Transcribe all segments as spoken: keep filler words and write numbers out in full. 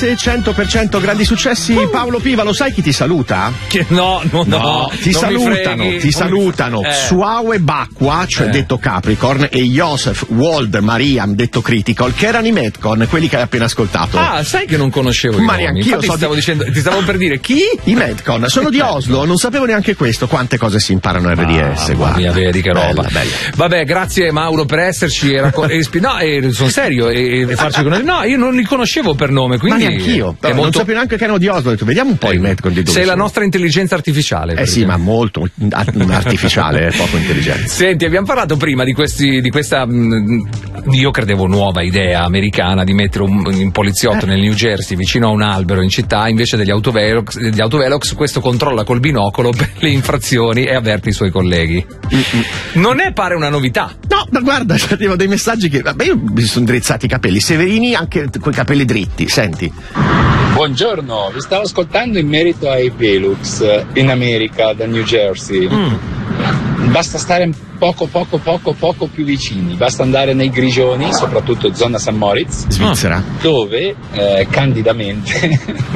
S cento per cento grandi successi. uh. Paolo Piva, lo sai chi ti saluta? Che no, no, no, no ti non salutano, mi ti salutano eh. Suawe Bacqua, cioè eh. detto Capricorn, e Joseph Wald Mariam, detto Critical, che erano i Metcon, quelli che hai appena ascoltato. Ah, sai che non conoscevo i Ma nomi. neanch'io Infatti so stavo di... dicendo, ti stavo per dire chi? I Metcon, sono di Oslo, non sapevo neanche questo, quante cose si imparano a R D S, ah, guarda. Mia, vedi che roba. Bella, bella. Vabbè, grazie Mauro per esserci e, racco- e spi- no, e sono serio e, e farci conoscere. No, io non li conoscevo per nome, quindi ma neanch'io. Però molto... non sapevo neanche che erano di Oslo, ho detto, vediamo un po' eh, i Metcon di dove sei sono. La nostra intelligenza artificiale. Eh sì, ma molto artificiale, poco intelligente. Senti, abbiamo parlato prima di questi di questa mh, io credevo nuova idea americana di mettere un, un poliziotto eh. nel New Jersey vicino a un albero in città, invece degli autovelox, degli autovelox questo controlla col binocolo per le infrazioni e avverte i suoi colleghi. Mm-mm. Non è pare una novità. No, ma guarda, arrivano dei messaggi che vabbè, io mi sono drizzati i capelli, Severini anche coi capelli dritti, senti. Buongiorno, vi stavo ascoltando in merito ai Velux in America, da New Jersey. Mm. Basta stare poco poco poco poco più vicini, basta andare nei Grigioni, soprattutto zona San Moritz, Svizzera, dove eh, candidamente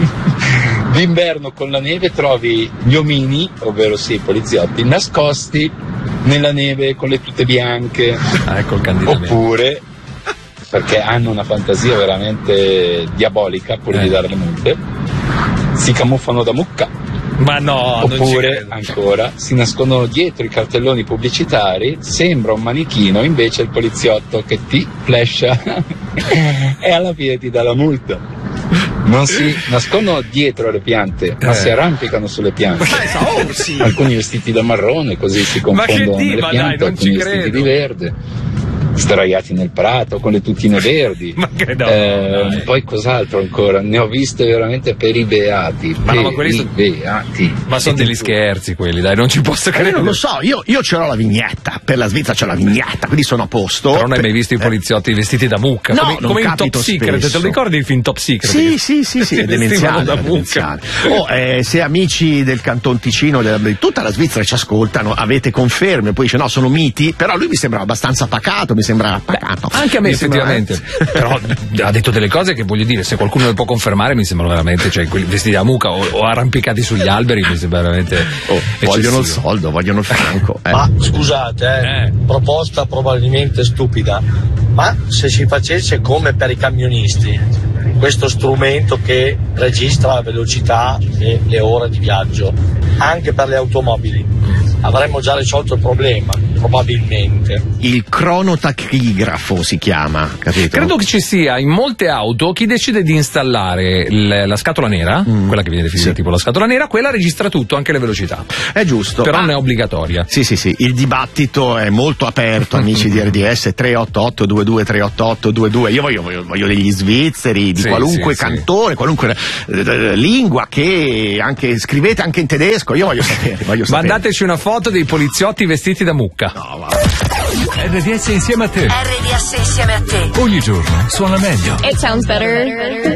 d'inverno con la neve trovi gli omini, ovvero sì, i poliziotti, nascosti nella neve con le tute bianche. Ah, ecco il candidamento. Oppure, perché hanno una fantasia veramente diabolica, pur eh. di dare le multe, si camuffano da mucca. Ma no, oppure ancora si nascondono dietro i cartelloni pubblicitari, sembra un manichino, invece il poliziotto che ti flasha e alla fine ti dà la multa. Non si nascondono dietro le piante, ma eh. si arrampicano sulle piante. Oh, sì. Alcuni vestiti da marrone, così si confondono le piante, dai, non alcuni ci vestiti credo. di verde, sdraiati nel prato con le tutine verdi. Ma che no, eh, poi cos'altro ancora? Ne ho viste veramente per i beati. Ma per no, ma quelli i beati. Ma sono degli scherzi quelli, dai, non ci posso credere. Io non lo so, io, io ce l'ho la vignetta, per la Svizzera c'ho la vignetta, quindi sono a posto. Però non hai per... mai visto i poliziotti eh. vestiti da mucca? No, come, non come in Top Secret, spesso. te lo ricordi il film Top Secret? Sì, che... sì, sì, sì, è demenziale, è demenziale. Oh, eh, se amici del Canton Ticino, di tutta la Svizzera ci ascoltano, avete conferme, poi dice no, sono miti, però lui mi sembra abbastanza pacato, mi sembra pacato. Anche a me, mi effettivamente. Sembra... Però ha detto delle cose che, voglio dire, se qualcuno le può confermare, mi sembrano veramente, cioè, quelli vestiti da mucca o, o arrampicati sugli alberi, mi sembra veramente. Oh, vogliono il soldo, vogliono il franco. Eh. Ma scusate, eh, eh. proposta probabilmente stupida, ma se si facesse come per i camionisti, questo strumento che registra la velocità e le ore di viaggio, anche per le automobili, avremmo già risolto il problema, probabilmente. Il cronotachigrafo si chiama, capito? Credo che ci sia in molte auto chi decide di installare l- la scatola nera, mm. quella che viene definita sì. tipo la scatola nera, quella registra tutto, anche le velocità. È giusto. Però ah. non è obbligatoria. Sì, sì, sì. Il dibattito è molto aperto, amici di R D S, tre otto otto due due tre otto otto due due. Io voglio, voglio, voglio degli svizzeri, di sì, qualunque sì, cantore, sì. qualunque eh, lingua, che anche scrivete anche in tedesco. Io voglio sapere, voglio sapere. Mandateci una foto dei poliziotti vestiti da mucca. No, va. R D S insieme a te. R D S insieme a te. Ogni giorno suona meglio. It sounds better.